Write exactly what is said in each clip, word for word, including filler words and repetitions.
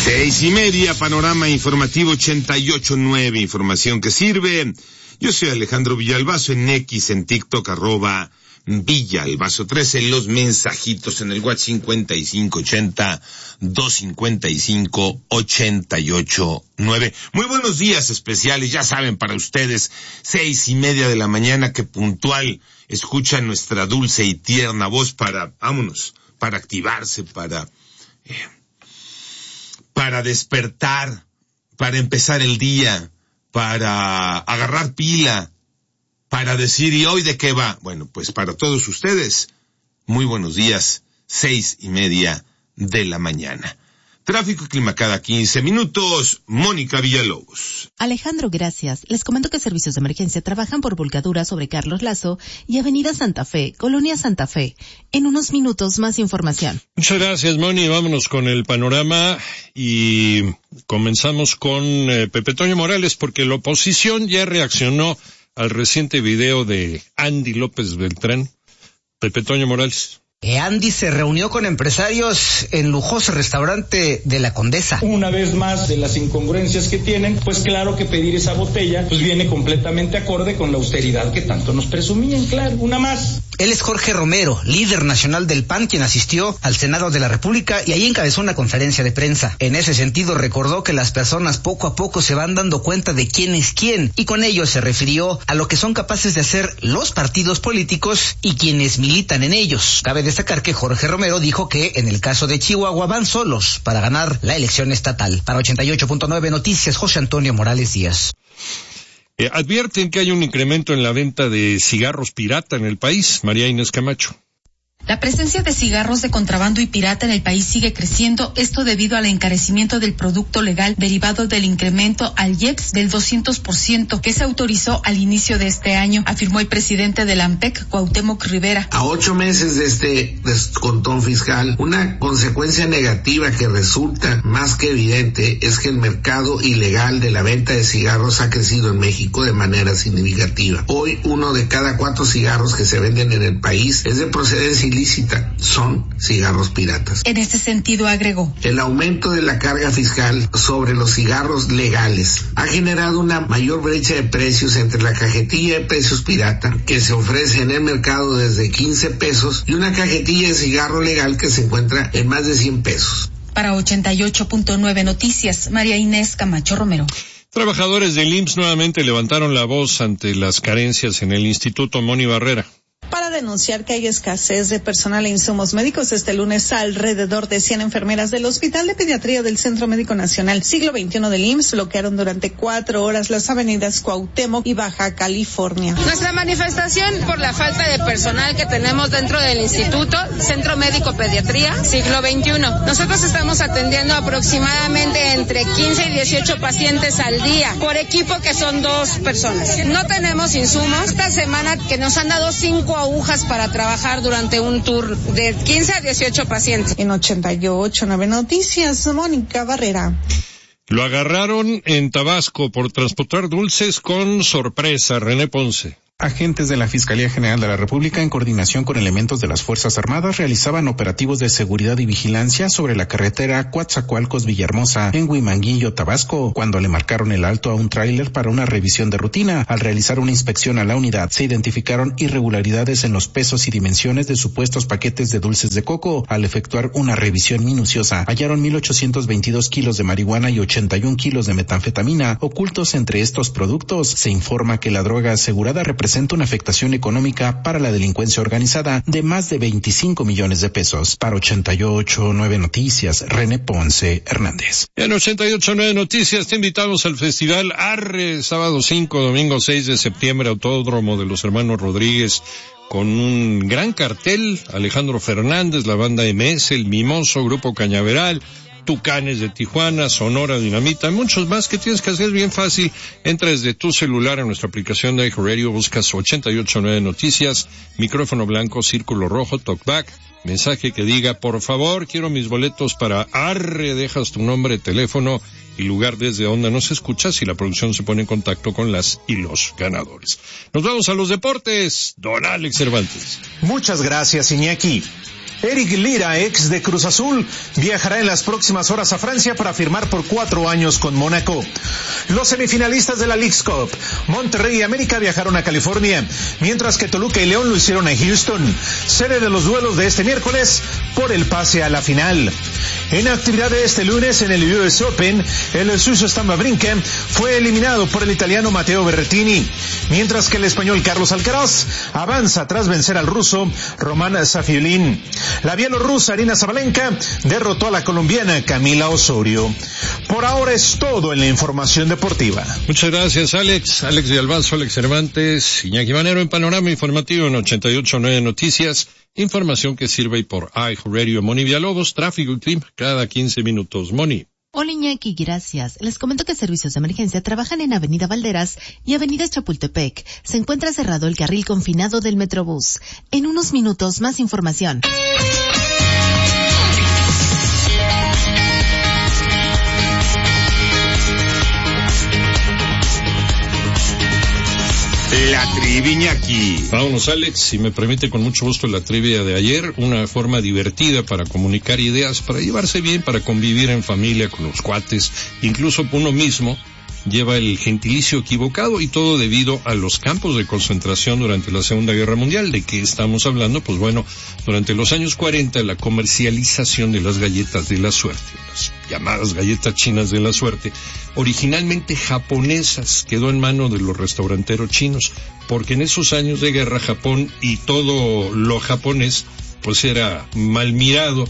Seis y media, panorama informativo ochenta y ocho nueve, información que sirve. Yo soy Alejandro Villalbazo, en X, en TikTok, arroba Villalbazo trece, los mensajitos en el WhatsApp cincuenta y cinco ochenta, doscientos cincuenta y cinco, ochenta y ocho nueve. Muy buenos días especiales, ya saben, para ustedes, seis y media de la mañana, que puntual escuchan nuestra dulce y tierna voz para, vámonos, para activarse, para... Eh, para despertar, para empezar el día, para agarrar pila, para decir, ¿y hoy de qué va? Bueno, pues para todos ustedes, muy buenos días, seis y media de la mañana. Tráfico y clima cada quince minutos, Mónica Villalobos. Alejandro, gracias. Les comento que servicios de emergencia trabajan por volcadura sobre Carlos Lazo y Avenida Santa Fe, Colonia Santa Fe. En unos minutos más información. Muchas gracias, Moni. Vámonos con el panorama y comenzamos con eh, Pepe Toño Morales, porque la oposición ya reaccionó al reciente video de Andy López Beltrán. Pepe Toño Morales. Andy se reunió con empresarios en lujoso restaurante de la Condesa. Una vez más, de las incongruencias que tienen, pues claro que pedir esa botella pues viene completamente acorde con la austeridad que tanto nos presumían, claro, una más. Él es Jorge Romero, líder nacional del P A N, quien asistió al Senado de la República y ahí encabezó una conferencia de prensa. En ese sentido, recordó que las personas poco a poco se van dando cuenta de quién es quién, y con ello se refirió a lo que son capaces de hacer los partidos políticos y quienes militan en ellos. Cabe destacar que Jorge Romero dijo que en el caso de Chihuahua van solos para ganar la elección estatal. Para ochenta y ocho punto nueve Noticias, José Antonio Morales Díaz. Eh, advierten que hay un incremento en la venta de cigarros pirata en el país. María Inés Camacho. La presencia de cigarros de contrabando y pirata en el país sigue creciendo, esto debido al encarecimiento del producto legal derivado del incremento al I E P S del doscientos por ciento que se autorizó al inicio de este año, afirmó el presidente de la AMPEC, Cuauhtémoc Rivera. A ocho meses de este descontón fiscal, una consecuencia negativa que resulta más que evidente es que el mercado ilegal de la venta de cigarros ha crecido en México de manera significativa. Hoy, uno de cada cuatro cigarros que se venden en el país es de procedencia ilícita, son cigarros piratas. En este sentido, agregó: el aumento de la carga fiscal sobre los cigarros legales ha generado una mayor brecha de precios entre la cajetilla de precios pirata que se ofrece en el mercado desde quince pesos y una cajetilla de cigarro legal que se encuentra en más de cien pesos. Para ochenta y ocho punto nueve Noticias, María Inés Camacho Romero. Trabajadores del I M S S nuevamente levantaron la voz ante las carencias en el Instituto Moni Barrera. Para denunciar que hay escasez de personal e insumos médicos, este lunes alrededor de cien enfermeras del Hospital de Pediatría del Centro Médico Nacional Siglo veintiuno del I M S S bloquearon durante cuatro horas las avenidas Cuauhtémoc y Baja California. Nuestra manifestación por la falta de personal que tenemos dentro del Instituto Centro Médico Pediatría Siglo veintiuno. Nosotros estamos atendiendo aproximadamente entre quince y dieciocho pacientes al día por equipo, que son dos personas. No tenemos insumos. Esta semana que nos han dado cinco agujas para trabajar durante un tour de quince a dieciocho pacientes. En ochenta y ocho nueve Noticias, Mónica Barrera. Lo agarraron en Tabasco por transportar dulces con sorpresa. René Ponce. Agentes de la Fiscalía General de la República, en coordinación con elementos de las Fuerzas Armadas, realizaban operativos de seguridad y vigilancia sobre la carretera Coatzacoalcos-Villahermosa, en Huimanguillo, Tabasco, cuando le marcaron el alto a un tráiler para una revisión de rutina. Al realizar una inspección a la unidad, se identificaron irregularidades en los pesos y dimensiones de supuestos paquetes de dulces de coco. Al efectuar una revisión minuciosa, hallaron mil ochocientos veintidós kilos de marihuana y ochenta y un kilos de metanfetamina ocultos entre estos productos. Se informa que la droga asegurada representa presenta una afectación económica para la delincuencia organizada de más de veinticinco millones de pesos. Para ochenta y ocho nueve Noticias, René Ponce Hernández. En ochenta y ocho nueve Noticias te invitamos al Festival Arre, sábado cinco, domingo seis de septiembre, Autódromo de los Hermanos Rodríguez, con un gran cartel: Alejandro Fernández, la banda M S, El Mimoso, Grupo Cañaveral, Tucanes de Tijuana, Sonora Dinamita, muchos más. Que tienes que hacer bien fácil: entra desde tu celular en nuestra aplicación de iHeartRadio, buscas ochenta y ocho nueve Noticias, micrófono blanco, círculo rojo, talkback, mensaje que diga: por favor, quiero mis boletos para Arre, dejas tu nombre, teléfono y lugar desde donde nos escuchas, y la producción se pone en contacto con las y los ganadores. Nos vamos a los deportes. Don Alex Cervantes. Muchas gracias, Iñaki. Eric Lira, ex de Cruz Azul, viajará en las próximas horas a Francia para firmar por cuatro años con Mónaco. Los semifinalistas de la Leagues Cup, Monterrey y América, viajaron a California, mientras que Toluca y León lo hicieron en Houston, sede de los duelos de este miércoles por el pase a la final. En actividad de este lunes en el U S Open, el suizo Stan Wawrinka fue eliminado por el italiano Matteo Berrettini, mientras que el español Carlos Alcaraz avanza tras vencer al ruso Roman Safiullin. La bielorrusa Arina Sabalenka derrotó a la colombiana Camila Osorio. Por ahora es todo en la información deportiva. Muchas gracias, Alex. Alex de Albazo, Alex Cervantes, Iñaki Manero en Panorama Informativo en ochenta y ocho punto nueve Noticias. Información que sirve por iHeartRadio. Moni Villalobos, tráfico y clima cada quince minutos. Moni. Hola Iñaki, gracias. Les comento que servicios de emergencia trabajan en Avenida Valderas y Avenida Chapultepec. Se encuentra cerrado el carril confinado del Metrobús. En unos minutos, más información. La trivia, Iñaki. Vámonos, Alex, si me permite, con mucho gusto la trivia de ayer, una forma divertida para comunicar ideas, para llevarse bien, para convivir en familia con los cuates, incluso uno mismo lleva el gentilicio equivocado, y todo debido a los campos de concentración durante la Segunda Guerra Mundial. ¿De qué estamos hablando? Pues bueno, durante los años cuarenta, la comercialización de las galletas de la suerte, las llamadas galletas chinas de la suerte, originalmente japonesas, quedó en manos de los restauranteros chinos, porque en esos años de guerra Japón y todo lo japonés pues era mal mirado,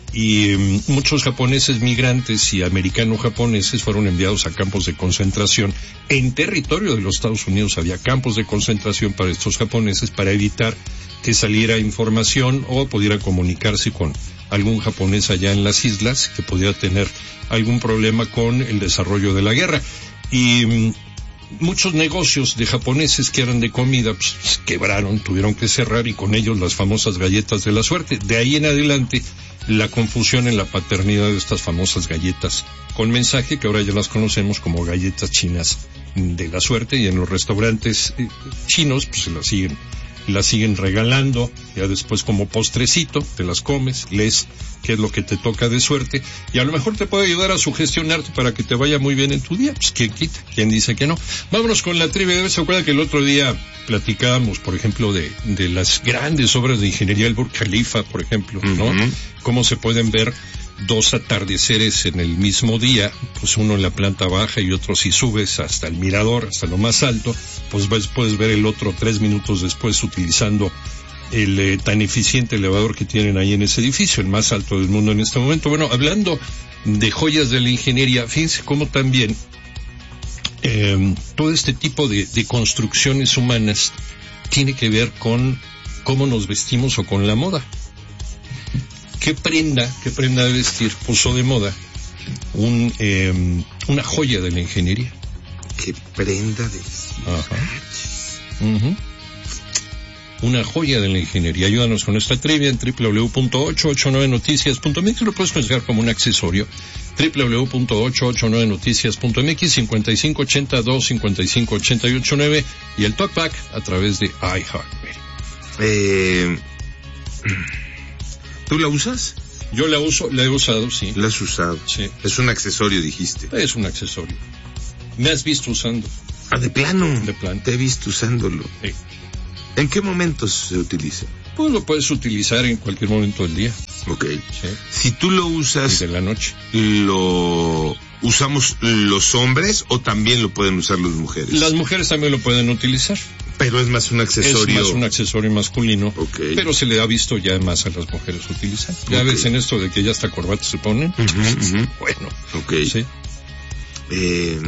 y um, muchos japoneses migrantes y americanos japoneses fueron enviados a campos de concentración. En territorio de los Estados Unidos había campos de concentración para estos japoneses, para evitar que saliera información o pudiera comunicarse con algún japonés allá en las islas que pudiera tener algún problema con el desarrollo de la guerra. Y um, muchos negocios de japoneses que eran de comida pues, quebraron, tuvieron que cerrar, y con ellos las famosas galletas de la suerte. De ahí en adelante la confusión en la paternidad de estas famosas galletas con mensaje, que ahora ya las conocemos como galletas chinas de la suerte, y en los restaurantes eh, chinos pues se las siguen las siguen regalando, ya después como postrecito, te las comes, lees qué es lo que te toca de suerte, y a lo mejor te puede ayudar a sugestionarte para que te vaya muy bien en tu día. Pues quién quita, quién dice que no. Vámonos con la trivia. ¿Se acuerda que el otro día platicábamos, por ejemplo, de, de las grandes obras de ingeniería, el Burj Khalifa, por ejemplo, ¿no? Uh-huh. Cómo se pueden ver dos atardeceres en el mismo día, pues uno en la planta baja y otro si subes hasta el mirador, hasta lo más alto, pues ves, puedes ver el otro tres minutos después utilizando el eh, tan eficiente elevador que tienen ahí en ese edificio, el más alto del mundo en este momento. Bueno, hablando de joyas de la ingeniería, fíjense cómo también eh, todo este tipo de, de construcciones humanas tiene que ver con cómo nos vestimos o con la moda. ¿Qué prenda, qué prenda de vestir puso de moda un eh, una joya de la ingeniería? ¿Qué prenda de vestir? Ajá. Uh-huh. Una joya de la ingeniería. Ayúdanos con esta trivia en doble u doble u doble u punto ocho ocho nueve noticias punto m x. Lo puedes considerar como un accesorio. doble u doble u doble u punto ocho ocho nueve noticias punto m x, cincuenta y cinco ochenta y dos cincuenta y cinco ochenta y ocho nueve, y el talkback a través de iHeartRadio. Eh... ¿Tú la usas? Yo la uso, la he usado, sí. ¿La has usado? Sí. Es un accesorio, dijiste. Es un accesorio. Me has visto usando. Ah, de plano. De plano. Te he visto usándolo. Sí. ¿En qué momentos se utiliza? Pues lo puedes utilizar en cualquier momento del día. Ok. Sí. Si tú lo usas... Y de la noche. ¿Lo usamos los hombres o también lo pueden usar las mujeres? Las mujeres también lo pueden utilizar. Pero es más un accesorio. Es más un accesorio masculino. Okay. Pero se le ha visto ya más a las mujeres utilizar. Ya okay. ves en esto de que ya hasta corbata se ponen. Uh-huh, uh-huh. Bueno. Ok. Sí. Eh...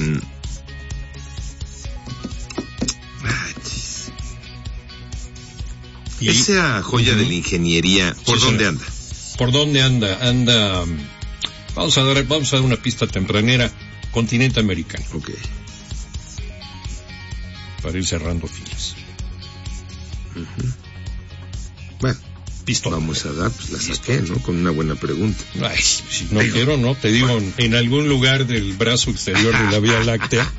¿Y? Esa joya uh-huh. de la ingeniería, ¿por sí, dónde anda? ¿Por dónde anda? Anda... Vamos a dar, vamos a dar una pista tempranera. Continente americano. Ok. Para ir cerrando filas. Uh-huh. Bueno, pistola. Vamos a dar, pues la saqué, ¿no? Con una buena pregunta. Ay, si no Digo, quiero, ¿no? Te digo, en algún lugar del brazo exterior de la Vía Láctea.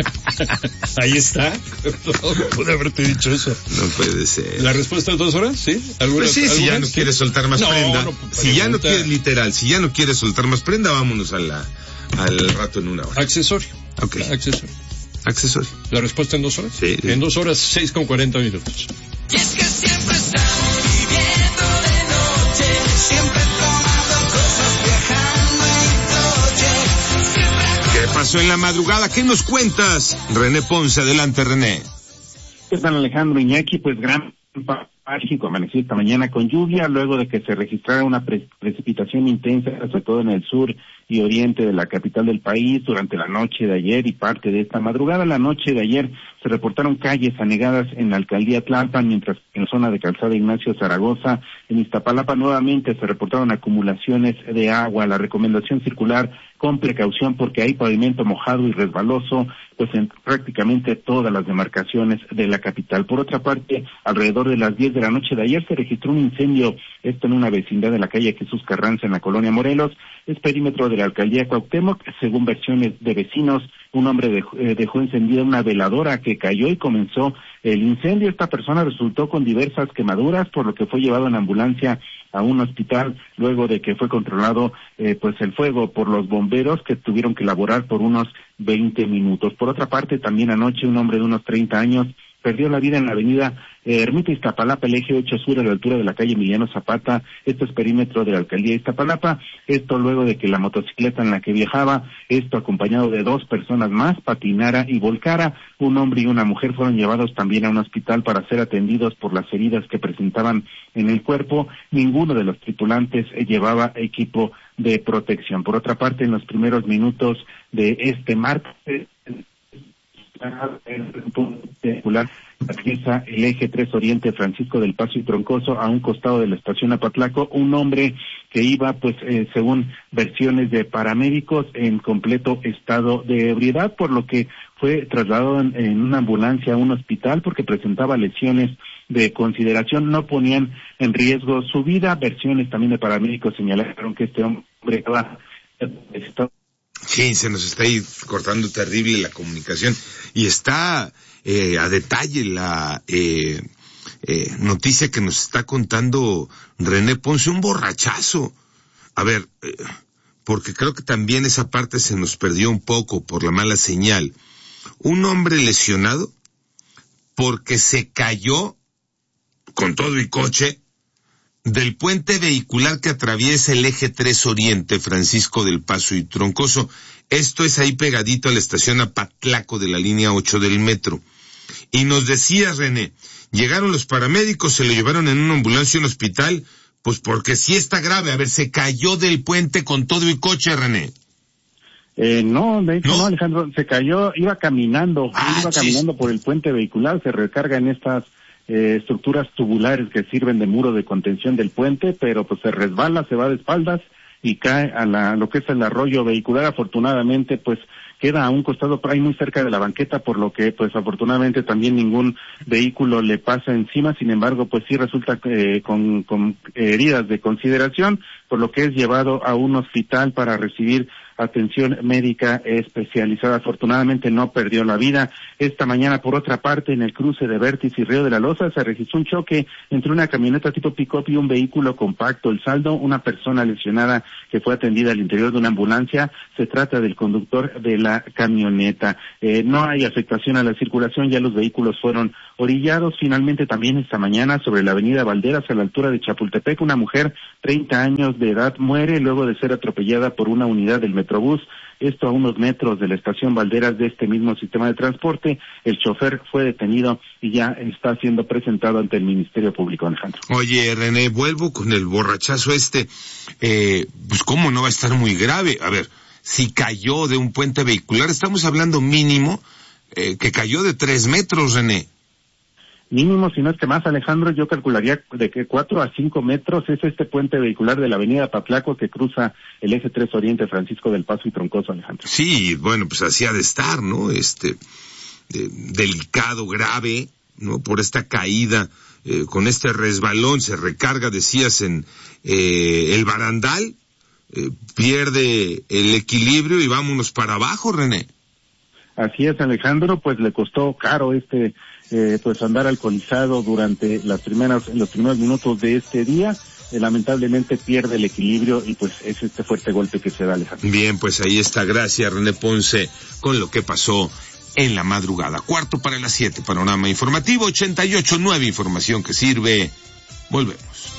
Ahí está. No, pude haberte dicho eso. No puede ser. ¿La respuesta es dos horas? ¿Sí? ¿Alguna, pues sí, si ya no sí? quieres soltar más no, prenda. No, si ya no quieres, literal, si ya no quieres soltar más prenda, vámonos a la, al rato en una hora. Accesorio. Ok. Accesorio. Accesorio. ¿La respuesta en dos horas? Sí. sí. En dos horas, seis con cuarenta minutos. Y es que siempre estamos viviendo de noche, siempre tomando cosas, viajando en coche. Siempre... ¿Qué pasó en la madrugada? ¿Qué nos cuentas? René Ponce, adelante, René. ¿Qué tal, Alejandro Iñaki? Pues gran México amaneció esta mañana con lluvia, luego de que se registrara una pre- precipitación intensa, sobre todo en el sur y oriente de la capital del país, durante la noche de ayer y parte de esta madrugada. La noche de ayer se reportaron calles anegadas en la alcaldía Tlalpan, mientras que en la zona de Calzada Ignacio Zaragoza, en Iztapalapa, nuevamente se reportaron acumulaciones de agua. La recomendación circular con precaución porque hay pavimento mojado y resbaloso, pues en prácticamente todas las demarcaciones de la capital. Por otra parte, alrededor de las diez de la noche de ayer se registró un incendio, esto en una vecindad de la calle Jesús Carranza, en la colonia Morelos, es perímetro de la alcaldía Cuauhtémoc. Según versiones de vecinos, un hombre dejó, eh, dejó encendida una veladora que cayó y comenzó el incendio. Esta persona resultó con diversas quemaduras, por lo que fue llevado en ambulancia a un hospital, luego de que fue controlado eh, pues el fuego por los bomberos, que tuvieron que laborar por unos veinte minutos. Por otra parte, también anoche un hombre de unos treinta años perdió la vida en la avenida eh, Ermita Iztapalapa, el eje ocho sur, a la altura de la calle Emiliano Zapata. Esto es perímetro de la alcaldía de Iztapalapa. Esto luego de que la motocicleta en la que viajaba, esto acompañado de dos personas más, patinara y volcara. Un hombre y una mujer fueron llevados también a un hospital para ser atendidos por las heridas que presentaban en el cuerpo. Ninguno de los tripulantes eh, llevaba equipo de protección. Por otra parte, en los primeros minutos de este martes, atraviesa el eje tres Oriente Francisco del Paso y Troncoso, a un costado de la estación Apatlaco, un hombre que iba, pues, eh, según versiones de paramédicos, en completo estado de ebriedad, por lo que fue trasladado en, en una ambulancia a un hospital porque presentaba lesiones de consideración, no ponían en riesgo su vida. Versiones también de paramédicos señalaron que este hombre estaba... estaba Sí, se nos está ahí cortando terrible la comunicación y está eh, a detalle la eh, eh, noticia que nos está contando René Ponce, un borrachazo. A ver, eh, porque creo que también esa parte se nos perdió un poco por la mala señal. Un hombre lesionado porque se cayó con todo y coche del puente vehicular que atraviesa el eje tres Oriente, Francisco del Paso y Troncoso. Esto es ahí pegadito a la estación Apatlaco de la línea ocho del metro. Y nos decía René, llegaron los paramédicos, se lo llevaron en una ambulancia a un hospital, pues porque sí está grave. A ver, se cayó del puente con todo y coche, René. Eh, no, de hecho no, no Alejandro, se cayó, iba caminando, ah, iba chis. caminando por el puente vehicular, se recarga en estas Eh, estructuras tubulares que sirven de muro de contención del puente, pero pues se resbala, se va de espaldas y cae a la, lo que es el arroyo vehicular. Afortunadamente, pues queda a un costado, por ahí muy cerca de la banqueta, por lo que pues afortunadamente también ningún vehículo le pasa encima. Sin embargo, pues sí resulta eh, con, con heridas de consideración, por lo que es llevado a un hospital para recibir atención médica especializada. Afortunadamente no perdió la vida. Esta mañana, por otra parte, en el cruce de Vértiz y Río de la Loza, se registró un choque entre una camioneta tipo pick-up y un vehículo compacto. El saldo, una persona lesionada que fue atendida al interior de una ambulancia. Se trata del conductor de la camioneta. Eh, no hay afectación a la circulación, ya los vehículos fueron orillados. Finalmente, también esta mañana, sobre la avenida Valderas, a la altura de Chapultepec, una mujer, treinta años de edad, muere luego de ser atropellada por una unidad del Metrobús. Esto a unos metros de la estación Valderas de este mismo sistema de transporte. El chofer fue detenido y ya está siendo presentado ante el Ministerio Público, Alejandro. Oye, René, vuelvo con el borrachazo este. Eh, pues cómo no va a estar muy grave. A ver, si cayó de un puente vehicular, estamos hablando mínimo eh, que cayó de tres metros, René. Mínimo, si no es que más, Alejandro, yo calcularía de que cuatro a cinco metros es este puente vehicular de la avenida Patlaco que cruza el eje tres Oriente, Francisco del Paso y Troncoso, Alejandro. Sí, bueno, pues así ha de estar, ¿no? Este, eh, delicado, grave, ¿no? Por esta caída eh, con este resbalón, se recarga, decías, en eh, el barandal, eh, pierde el equilibrio y vámonos para abajo, René. Así es, Alejandro, pues le costó caro este, eh, pues andar alcoholizado durante las primeras, los primeros minutos de este día. Eh, lamentablemente pierde el equilibrio y pues es este fuerte golpe que se da, Alejandro. Bien, pues ahí está, gracias René Ponce con lo que pasó en la madrugada. Cuarto para las siete, panorama informativo ochenta y ocho nueve, información que sirve. Volvemos.